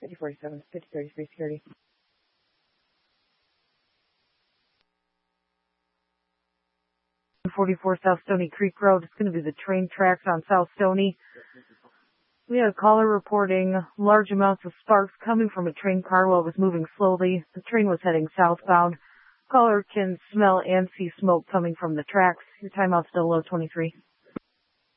5047, 5033 security. 44 South Stony Creek Road. It's going to be the train tracks on South Stony. We had a caller reporting large amounts of sparks coming from a train car while it was moving slowly. The train was heading southbound. Caller can smell and see smoke coming from the tracks. Your timeout's still low 23.